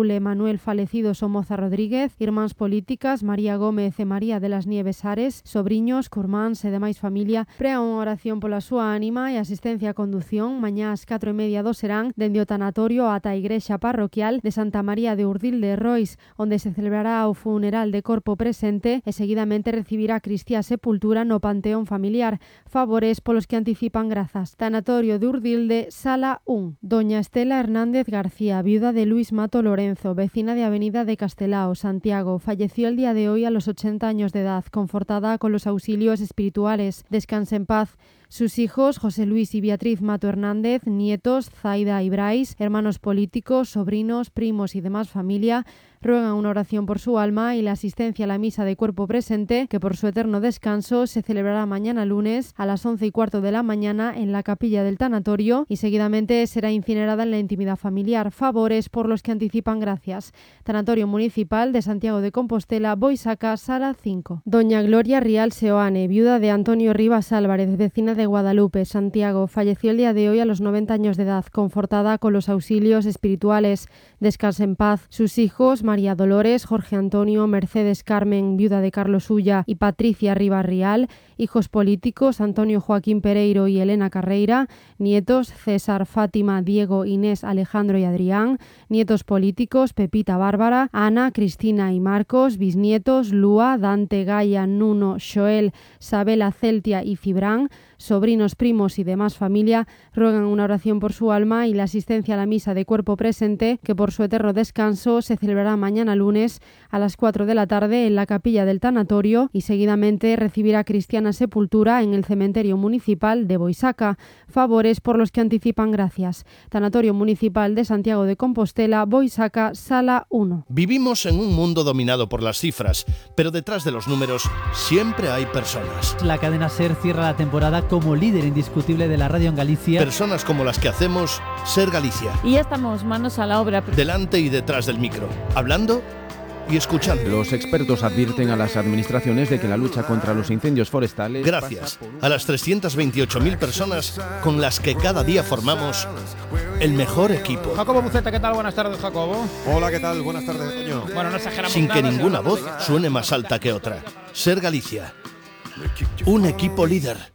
Raúl e Manuel falecido Somoza Rodríguez, irmáns políticas María Gómez e María de las Nieves Ares, sobriños, curmáns e demais familia, prea unha oración pola súa ánima e asistencia a condución mañá ás 4:30 do serán dende o tanatorio ata a igrexa parroquial de Santa María de Urdil de Rois, onde se celebrará o funeral de corpo presente e seguidamente recibirá Cristiá sepultura no panteón familiar. Favores polos que anticipan grazas. Tanatorio de Urdilde, Sala 1. Doña Estela Hernández García, viuda de Luis Mato Lorenzo, vecina de Avenida de Castelao, Santiago, falleció el día de hoy a los 80 años de edad, confortada con los auxilios espirituales. Descanse en paz. Sus hijos, José Luis y Beatriz Mato Hernández, nietos, Zaida y Brais, hermanos políticos, sobrinos, primos y demás familia, ruegan una oración por su alma y la asistencia a la misa de cuerpo presente, que por su eterno descanso se celebrará mañana lunes a las 11:15 de la mañana en la capilla del tanatorio y seguidamente será incinerada en la intimidad familiar. Favores por los que anticipan gracias. Tanatorio Municipal de Santiago de Compostela, Boisaca, Sala 5. Doña Gloria Rial Seoane, viuda de Antonio Rivas Álvarez, vecina de Guadalupe, Santiago, falleció el día de hoy a los 90 años de edad, confortada con los auxilios espirituales. Descanse en paz. Sus hijos, María Dolores, Jorge Antonio, Mercedes Carmen, viuda de Carlos Ulla, y Patricia Rivas Rial, hijos políticos, Antonio Joaquín Pereiro y Elena Carreira, nietos, César, Fátima, Diego, Inés, Alejandro y Adrián, nietos políticos, Pepita Bárbara, Ana, Cristina y Marcos, bisnietos, Lua, Dante, Gaia, Nuno, Joel, Sabela, Celtia y Cibrán, sobrinos, primos y demás familia, ruegan una oración por su alma y la asistencia a la misa de cuerpo presente, que por su eterno descanso se celebrará mañana lunes a las 4 de la tarde en la capilla del tanatorio y seguidamente recibirá cristiana sepultura en el cementerio municipal de Boisaca. Favores por los que anticipan gracias. Tanatorio Municipal de Santiago de Compostela, Boisaca, Sala 1. Vivimos en un mundo dominado por las cifras, pero detrás de los números siempre hay personas. La cadena SER cierra la temporada como líder indiscutible de la radio en Galicia. Personas como las que hacemos SER Galicia. Y ya estamos manos a la obra. Delante y detrás del micro, hablando y escuchando. Los expertos advierten a las administraciones de que la lucha contra los incendios forestales... Gracias a las 328.000 personas con las que cada día formamos el mejor equipo. Jacobo Buceta, ¿qué tal? Buenas tardes, Jacobo. Hola, ¿qué tal? Buenas tardes, Toño. Bueno, no exageramos Sin nada, que ninguna voz suene más alta que otra. SER Galicia. Un equipo líder.